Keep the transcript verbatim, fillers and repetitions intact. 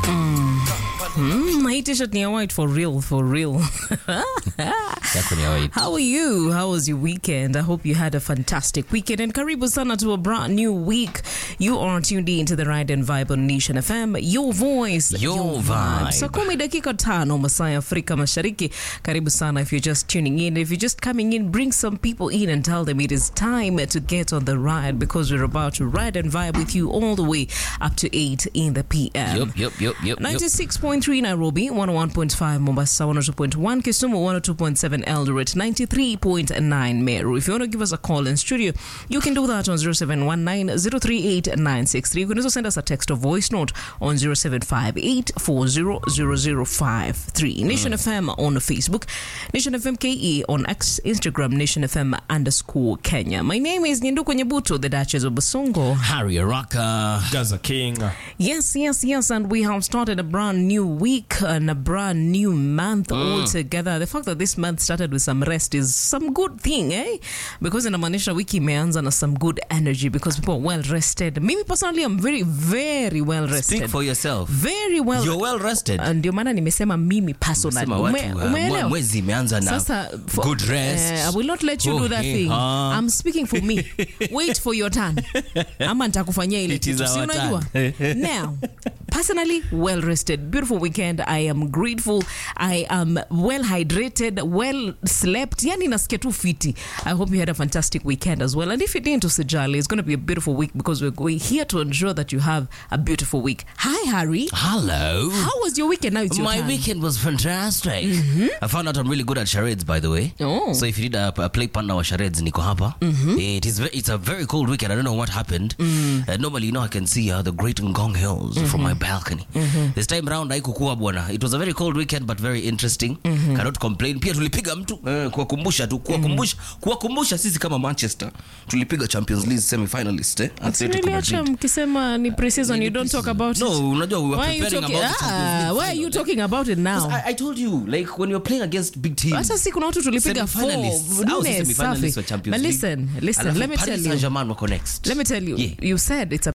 Mm, my t-shirt near white for real, for real. How are you? How was your weekend? I hope you had a fantastic weekend. And karibu sana to a brand new week. You are tuned in to the Ride and Vibe on Nation F M. Your voice, your, your vibe. Saa kumi dakika tano masaa ya Afrika Mashariki. Karibu sana if you're just tuning in. If you're just coming in, bring some people in and tell them it is time to get on the ride because we're about to ride and vibe with you all the way up to eight in the P M. Yep, yep, yep, yep. ninety-six point three Nairobi, one oh one point five Mombasa, one oh two point one Kisumu, one oh two point seven Eldoret, ninety-three point nine Meru. If you want to give us a call in studio, you can do that on zero seven one nine zero three eight nine six three. You can also send us a text or voice note on zero seven five eight four zero zero zero five three. Nation mm. F M on Facebook, Nation F M K E on X, Instagram, Nation F M underscore Kenya. My name is Nyenduko Nyebuto, the Duchess of Basongo. Harry Araka. Gaza King. Yes, yes, yes, and we have started a brand new week and a brand new month mm. altogether. The fact that this month started with some rest is some good thing, eh? Because inamaanisha wiki imeanza na some good energy because people are well rested. Me personally, I'm very, very well rested. Speak for yourself. Very well. You're well rested. And ndio maana nimesema mimi personally. Umeelewa? Mwezi imeanza na Sasa, for, good rest. Uh, I will not let you oh, do that hey, thing. huh? I'm speaking for me. Wait for your turn. Ama nitakufanyia ile kitu. Si unajua? Now, personally, well rested. Beautiful weekend. I am grateful. I am well hydrated, well slept. Yani nasikia tu fiti. I hope you had a fantastic weekend as well. And if you didn't usijali, it's going to be a beautiful week because we're going here to ensure that you have a beautiful week. Hi, Harry. Hello. How was your weekend? Now it's your My turn. weekend was fantastic. Mm-hmm. I found out I'm really good at charades, by the way. Oh. So if you need a, a play partner or charades, niko hapa. Mm-hmm. It is ve- it's a very cold weekend. I don't know what happened. Mm. Uh, normally, you know, I can see uh, the Great Ngong Hills mm-hmm. from my balcony. Mm-hmm. This time round, haikukuwa bwana. It was a very cold weekend, but very interesting. Mm-hmm. Cannot complain. Pia tulipiga mtu uh, kuwakumbusha tu kuwakumbusha mm-hmm. kuwakumbusha sisi kama Manchester tulipiga Champions League semi-finalist eh? Atletico Madrid. Mkisema ni pre-season, you don't talk about no, it. No, unajua we were why preparing talking, about ah, it. Why are you talking about it now? I, I told you, like when you're playing against big teams. Sasa si kuna watu tulipiga four. Nne, safi. But listen, listen, let me tell you. Saint-Germain wako next. Let me tell you. Yeah. You said it's a